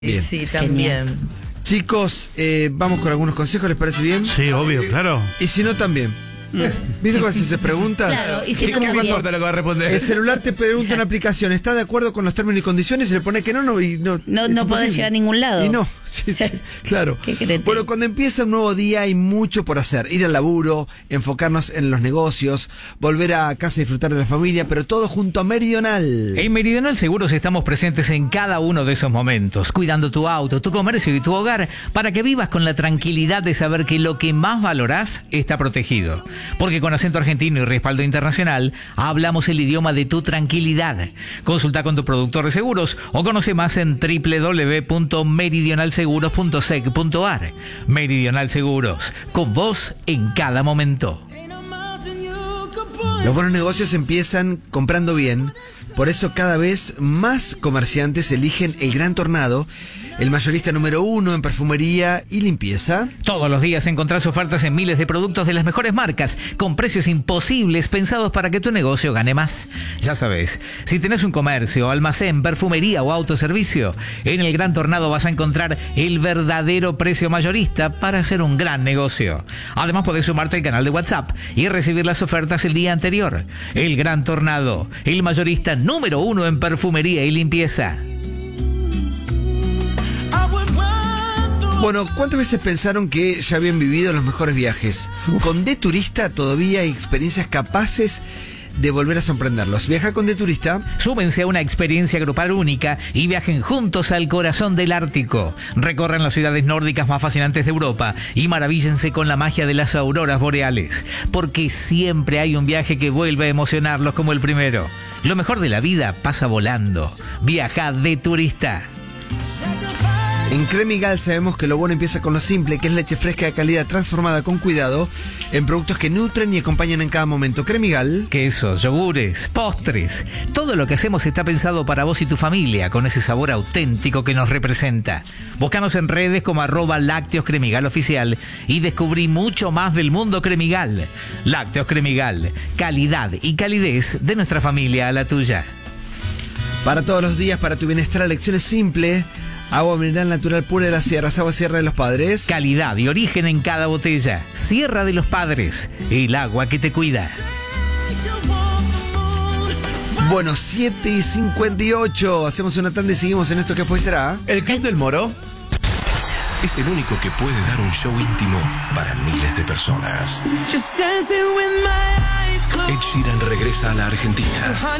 Bien. Sí, también. Chicos, vamos con algunos consejos, ¿les parece bien? Sí, obvio, claro. Y si no, también. ¿Viste cuando se pregunta? Claro, y si no ¿Qué me también. importa lo que va a responder? El celular te pregunta una aplicación, ¿está de acuerdo con los términos y condiciones? Se le pone que no, y no. No es podés imposible. llegar a ningún lado. Y no, sí, claro. ¿Qué querés? Bueno, cuando empieza un nuevo día hay mucho por hacer. Ir al laburo, enfocarnos en los negocios, volver a casa y disfrutar de la familia, pero todo junto a Meridional. En Meridional Seguros estamos presentes en cada uno de esos momentos, cuidando tu auto, tu comercio y tu hogar, para que vivas con la tranquilidad de saber que lo que más valorás está protegido. Porque con acento argentino y respaldo internacional, hablamos el idioma de tu tranquilidad. Consulta con tu productor de seguros o conoce más en www.meridionalseguros.sec.ar. Meridional Seguros, con vos en cada momento. Los buenos negocios empiezan comprando bien. Por eso cada vez más comerciantes eligen el Gran Tornado, el mayorista número 1 en perfumería y limpieza. Todos los días encontrás ofertas en miles de productos de las mejores marcas, con precios imposibles pensados para que tu negocio gane más. Ya sabes, si tenés un comercio, almacén, perfumería o autoservicio, en el Gran Tornado vas a encontrar el verdadero precio mayorista para hacer un gran negocio. Además podés sumarte al canal de WhatsApp y recibir las ofertas el día anterior. El Gran Tornado, el mayorista número 1 en perfumería y limpieza. Bueno, ¿cuántas veces pensaron que ya habían vivido los mejores viajes? Con De Turista todavía hay experiencias capaces de volver a sorprenderlos. Viaja con De Turista. Súbense a una experiencia grupal única y viajen juntos al corazón del Ártico. Recorran las ciudades nórdicas más fascinantes de Europa y maravíllense con la magia de las auroras boreales. Porque siempre hay un viaje que vuelve a emocionarlos como el primero. Lo mejor de la vida pasa volando. Viaja De Turista. En Cremigal sabemos que lo bueno empieza con lo simple, que es leche fresca de calidad transformada con cuidado en productos que nutren y acompañan en cada momento. Cremigal. Quesos, yogures, postres. Todo lo que hacemos está pensado para vos y tu familia, con ese sabor auténtico que nos representa. Búscanos en redes como @Lácteos Cremigal Oficial y descubrí mucho más del mundo Cremigal. Lácteos Cremigal, calidad y calidez de nuestra familia a la tuya. Para todos los días, para tu bienestar, elecciones simple. Agua mineral natural pura de las sierras, agua Sierra de los Padres. Calidad y origen en cada botella. Sierra de los Padres, el agua que te cuida. Bueno, 7:58. Hacemos una tanda y seguimos en esto que fue y será. ¿El Club del Moro? Es el único que puede dar un show íntimo para miles de personas. Ed Sheeran regresa a la Argentina.